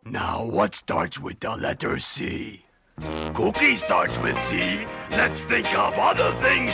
Now, what starts with the letter C? Cookie starts with C. Let's think of other things